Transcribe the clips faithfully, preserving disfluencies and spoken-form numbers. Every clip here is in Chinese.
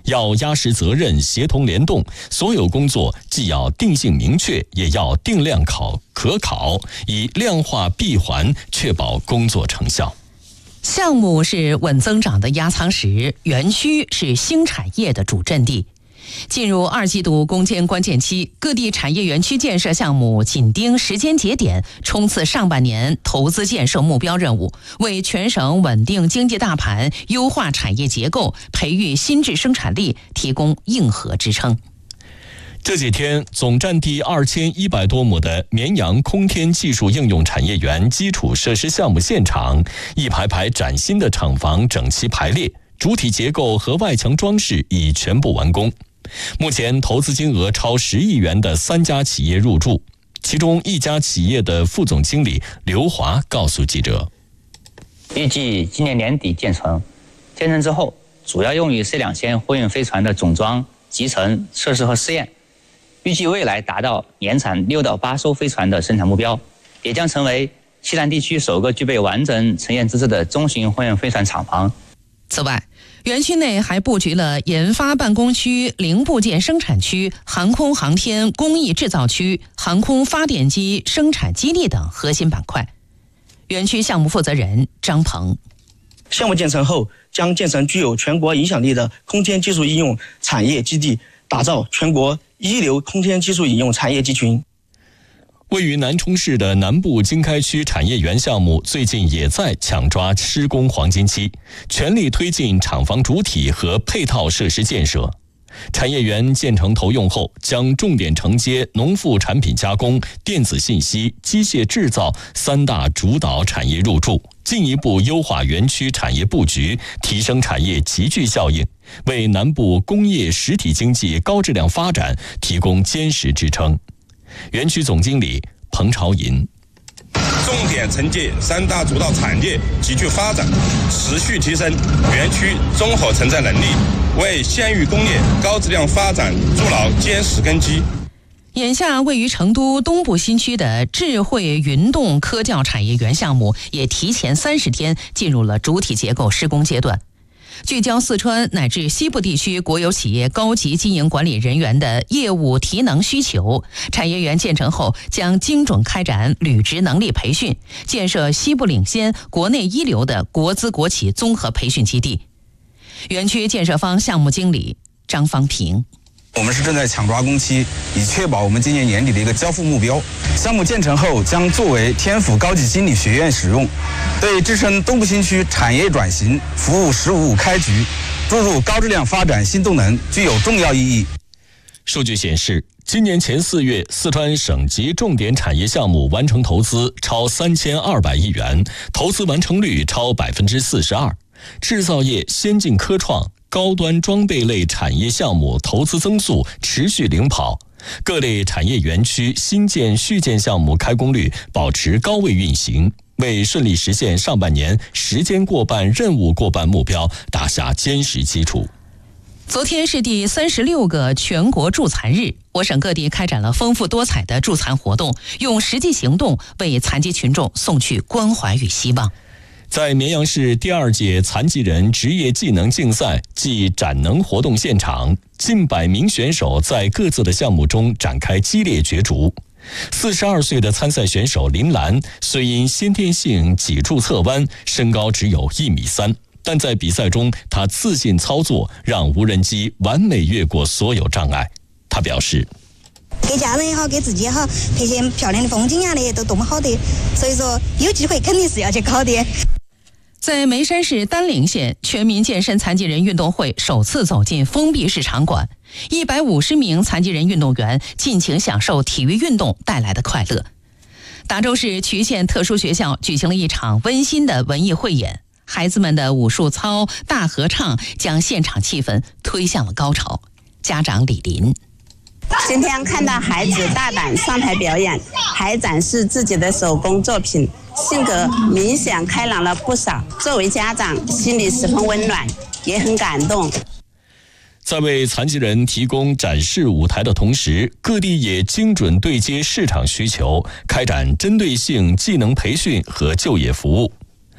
要压实责任，协同联动，所有工作既要定性明确，也要定量考可考，以量化闭环，确保工作成效。 项目是稳增长的压舱石，园区是新产业的主阵地。进入二季度攻坚关键期，各地产业园区建设项目紧盯时间节点，冲刺上半年投资建设目标任务，为全省稳定经济大盘、优化产业结构、培育新质生产力提供硬核支撑。 这几天，总占地二千一百多亩的绵阳空天技术应用产业园基础设施项目现场，一排排崭新的厂房整齐排列，主体结构和外墙装饰已全部完工。目前投资金额超十亿元的三家企业入驻，其中一家企业的副总经理刘华告诉记者， 预计今年年底建成，建成之后主要用于 C 两千货运飞船的总装、集成、测试和试验，预计未来达到年产六到八艘飞船的生产目标，也将成为西南地区首个具备完整成验资质的中型货运飞船厂房。 此外，园区内还布局了研发办公区、零部件生产区、航空航天工艺制造区、航空发电机生产基地等核心板块。园区项目负责人张鹏， 项目建成后，将建成具有全国影响力的空天技术应用产业基地，打造全国一流空天技术应用产业集群。 位于南充市的南部经开区产业园项目最近也在抢抓施工黄金期，全力推进厂房主体和配套设施建设。产业园建成投用后，将重点承接农副产品加工、电子信息、机械制造三大主导产业入驻，进一步优化园区产业布局，提升产业集聚效应，为南部工业实体经济高质量发展提供坚实支撑。园区总经理彭朝银， 重点承接三大主导产业集聚发展，持续提升园区综合承载能力，为县域工业高质量发展筑牢坚实根基。 眼下位于成都东部新区的智慧云动科教产业园项目也提前三十天进入了主体结构施工阶段。聚焦四川乃至西部地区国有企业高级经营管理人员的业务提能需求，产业园建成后将精准开展履职能力培训，建设西部领先、国内一流的国资国企综合培训基地。园区建设方项目经理张方平， 我们是正在抢抓工期，以确保我们今年年底的一个交付目标。项目建成后将作为天府高级经理学院使用，对支撑东部新区产业转型、服务“十五五”开局、注入高质量发展新动能具有重要意义。 数据显示，今年前四月，四川省级重点产业项目完成投资超三千二百亿元，投资完成率超百分之四十二。制造业、先进科创、高端装备类产业项目投资增速持续领跑，各类产业园区新建续建项目开工率保持高位运行，为顺利实现上半年时间过半、任务过半目标打下坚实基础。 昨天是第三十六个全国助残日，我省各地开展了丰富多彩的助残活动，用实际行动为残疾群众送去关怀与希望。 在绵阳市第二届残疾人职业技能竞赛暨展能活动现场，近百名选手在各自的项目中展开激烈角逐。四十二岁的参赛选手林兰，虽因先天性脊柱侧弯，身高只有一米三，但在比赛中，她自信操作，让无人机完美越过所有障碍。她表示， 给家人也好，给自己也好，拍些漂亮的风景啊，那些都多么好的，所以说有机会肯定是要去考的。 在眉山市丹棱县，全民健身残疾人运动会首次走进封闭式场馆，一百五十名残疾人运动员尽情享受体育运动带来的快乐。达州市渠县特殊学校举行了一场温馨的文艺汇演，孩子们的武术操、大合唱将现场气氛推向了高潮。家长李林， 今天看到孩子大胆上台表演，还展示自己的手工作品，性格明显开朗了不少。作为家长，心里十分温暖，也很感动。 在为残疾人提供展示舞台的同时，各地也精准对接市场需求，开展针对性技能培训和就业服务。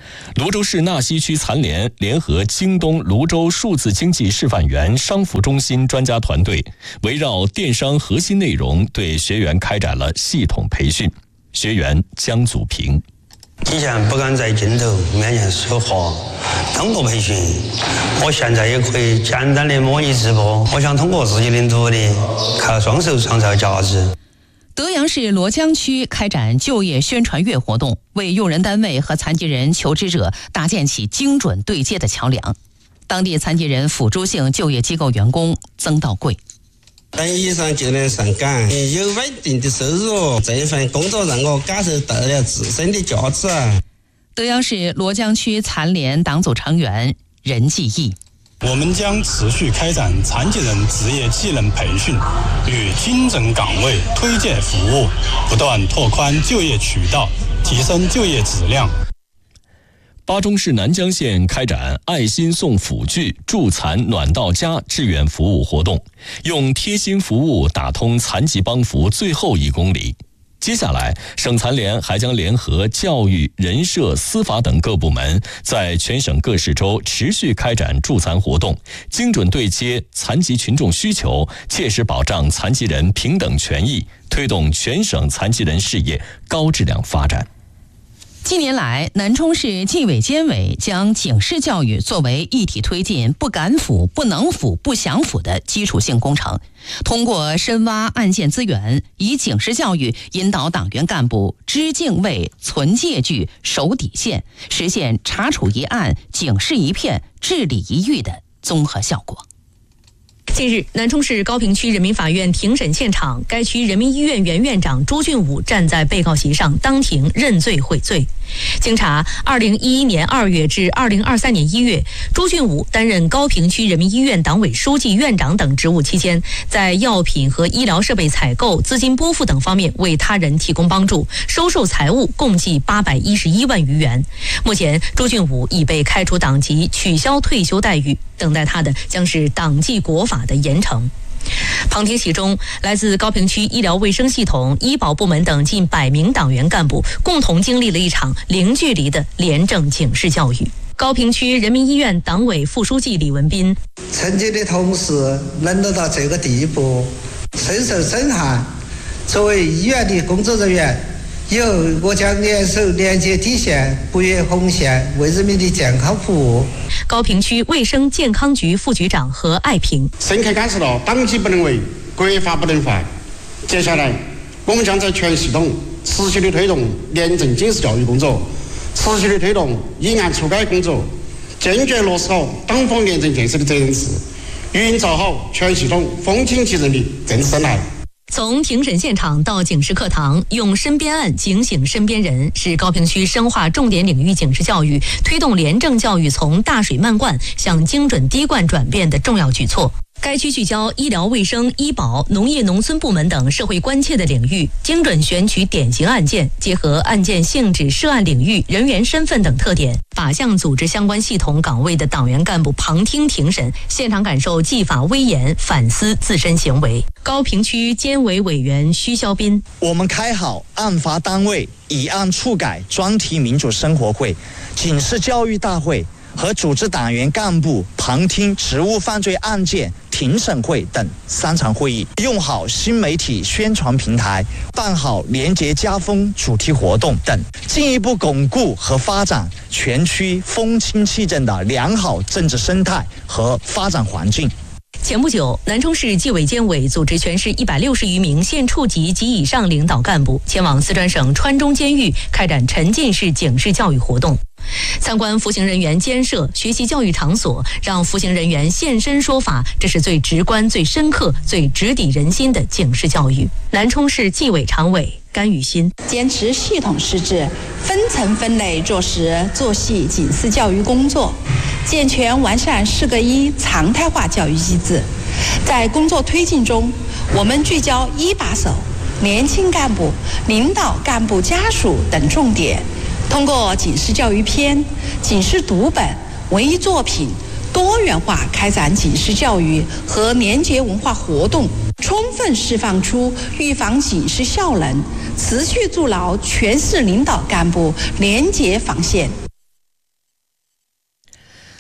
泸州市纳溪区残联联合京东泸州数字经济示范园商服中心专家团队，围绕电商核心内容对学员开展了系统培训。学员江祖平： 以前不敢在镜头面前说话，通过培训，我现在也可以简单的模拟直播。我想通过自己的努力，靠双手创造价值。 德阳市罗江区开展就业宣传月活动，为用人单位和残疾人求职者搭建起精准对接的桥梁。当地残疾人辅助性就业机构员工曾道贵： 本意上就能上岗，有稳定的收入，这份工作让我感受到了自身的价值。 德阳市罗江区残联党组成员任继义： 我们将持续开展残疾人职业技能培训与精准岗位推荐服务，不断拓宽就业渠道，提升就业质量。 巴中市南江县开展爱心送辅具助残暖到家志愿服务活动，用贴心服务打通残疾帮扶最后一公里。接下来，省残联还将联合教育、人社、司法等各部门，在全省各市州持续开展助残活动，精准对接残疾群众需求，切实保障残疾人平等权益，推动全省残疾人事业高质量发展。 近年来，南充市纪委监委将警示教育作为一体推进不敢腐、不能腐、不想腐的基础性工程，通过深挖案件资源，以警示教育引导党员干部知敬畏、存戒惧、守底线，实现查处一案、警示一片、治理一狱的综合效果。 近日，南充市高平区人民法院庭审现场，该区人民医院原院长朱俊武站在被告席上当庭认罪悔罪。经查，二零一一年二月至二零二三年一月，朱俊武担任高平区人民医院党委书记、院长等职务期间，在药品和医疗设备采购、资金拨付等方面为他人提供帮助，收受财物共计八百一十一万余元。目前，朱俊武已被开除党籍，取消退休待遇，等待他的将是党纪国法的严惩。旁听席中，来自高平区医疗卫生系统、医保部门等近百名党员干部共同经历了一场零距离的廉政警示教育。高平区人民医院党委副书记李文斌： 曾经的同事能够到这个地步，深受震撼。作为医院的工作人员，以后我将联手连接底线，不越红线，为人民的健康服务。 高平区卫生健康局副局长何爱平： 深刻感受到党纪不能违，国法不能坏。接下来，我们将在全系统持续的推动廉政警示教育工作，持续的推动议案促改工作，坚决落实好党风廉政建设的责任制，营造好全系统风清气正的政治生态。 从庭审现场到警示课堂，用身边案警醒身边人，是高平区深化重点领域警示教育，推动廉政教育从大水漫灌向精准滴灌转变的重要举措。该区聚焦医疗卫生、医保、农业农村部门等社会关切的领域，精准选取典型案件，结合案件性质、涉案领域、人员身份等特点，法项组织相关系统岗位的党员干部旁听庭审，现场感受纪法威严，反思自身行为。高平区监委委员徐肖斌： 我们开好案发单位以案促改专题民主生活会、警示教育大会和组织党员干部旁听职务犯罪案件庭审会等三场会议，用好新媒体宣传平台，办好廉洁家风主题活动等，进一步巩固和发展全区风清气正的良好政治生态和发展环境。 前不久，南充市纪委监委组织全市一百六十余名县处级及以上领导干部前往四川省川中监狱开展沉浸式警示教育活动。参观服刑人员监舍、学习教育场所，让服刑人员现身说法，这是最直观、最深刻、最直抵人心的警示教育。南充市纪委常委甘雨欣： 坚持系统施治、分层分类做实做细警示教育工作，健全完善四个一常态化教育机制。在工作推进中，我们聚焦一把手、年轻干部、领导干部家属等重点，通过警示教育片、警示读本、文艺作品多元化开展警示教育和廉洁文化活动，充分释放出预防警示效能，持续筑牢全市领导干部廉洁防线。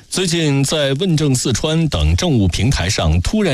最近在问政四川等政务平台上突然